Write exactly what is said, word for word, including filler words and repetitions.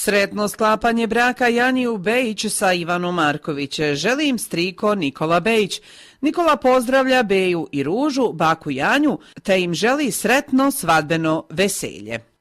Sretno sklapanje braka Janiju Bejić sa Ivanom Marković. Želi im striko Nikola Bejić. Nikola pozdravlja Beju i Ružu, baku Janju, te im želi sretno svadbeno veselje.